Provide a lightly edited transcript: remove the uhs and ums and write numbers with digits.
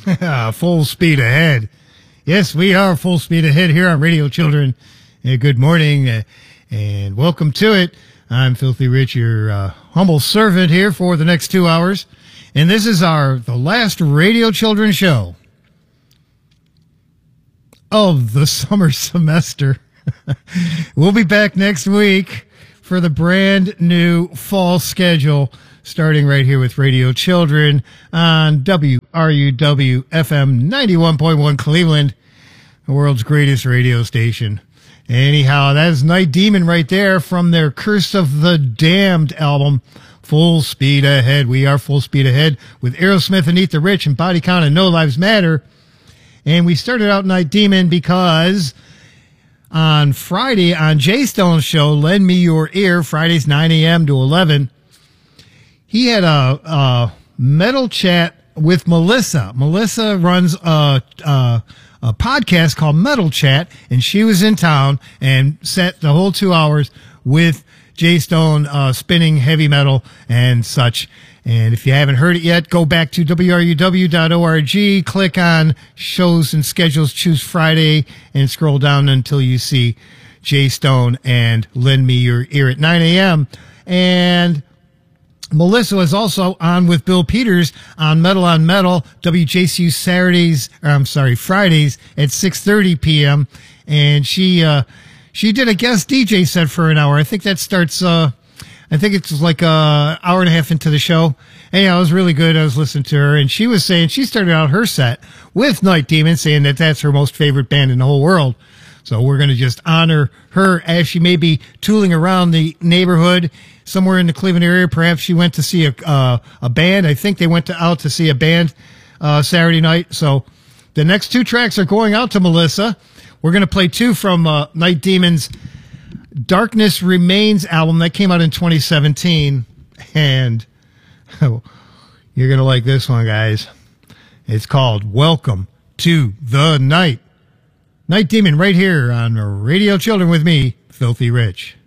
Full speed ahead. Yes, we are full speed ahead here on Radio Children. Good morning and welcome to it. I'm Filthy Rich, your humble servant here for the next 2 hours. And this is the last Radio Children show of the summer semester. We'll be back next week for the brand new fall schedule, starting right here with Radio Children on WRUW FM 91.1 Cleveland, the world's greatest radio station. Anyhow, that is Night Demon right there from their Curse of the Damned album, Full Speed Ahead. We are full speed ahead with Aerosmith and Eat the Rich and Body Count and No Lives Matter. And we started out Night Demon because on Friday on Jay Stone's show, Lend Me Your Ear, Fridays 9 a.m. to 11, he had a metal chat with Melissa. Melissa runs a podcast called Metal Chat, and she was in town and sat the whole 2 hours with Jay Stone spinning heavy metal and such. And if you haven't heard it yet, go back to WRUW.org, click on shows and schedules, choose Friday, and scroll down until you see Jay Stone and Lend Me Your Ear at 9 a.m. And Melissa was also on with Bill Peters on Metal on Metal, WJCU Fridays at 6:30 p.m. And she did a guest DJ set for an hour. I think that starts, I think it's like an hour and a half into the show. Anyhow, it was really good. I was listening to her, and she was saying she started out her set with Night Demon, saying that that's her most favorite band in the whole world. So we're going to just honor her as she may be tooling around the neighborhood somewhere in the Cleveland area. Perhaps she went to see a band. I think they went out to see a band Saturday night. So the next two tracks are going out to Melissa. We're going to play two from Night Demon's Darkness Remains album that came out in 2017. And you're going to like this one, guys. It's called Welcome to the Night. Night Demon right here on Radio Children with me, Filthy Rich.